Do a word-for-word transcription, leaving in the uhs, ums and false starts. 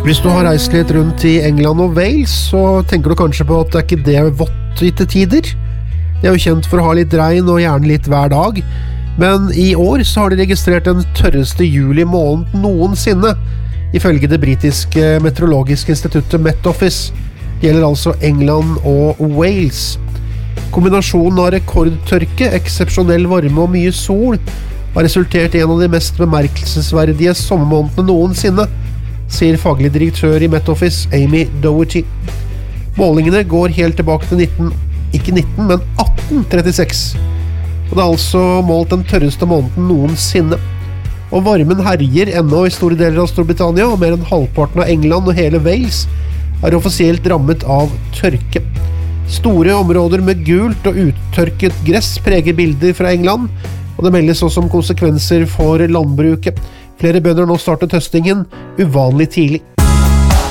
Hvis du har reist litt rundt i England og Wales, så tenker du kanskje på at det er ikke det vått til tider. Det er jo kjent for å ha litt regn og gjerne litt hver dag, men i år så har de registrert den tørreste juli måned noensinne, ifølge det britiske meteorologiske instituttet Met Office. Det gjelder altså England og Wales. Kombinasjonen av rekordtørke, eksepsjonell varme og mye sol har resultert i en av de mest bemerkelsesverdige sommermånedene noensinne, sier faglig direktør i Met Office, Amy Doherty. Målingene går helt tilbake til nitten, ikke nitten, men atten trettiseks. Og det er altså målt den tørreste måneden noensinne. Og varmen herjer ennå i store deler av Storbritannia, og mer enn halvparten av England og hele Wales er offisielt rammet av tørke. Store områder med gult og uttørket gress preger bilder fra England, og det meldes også om konsekvenser for landbruket. Flere bønder har nå startet høstingen uvanlig tidlig.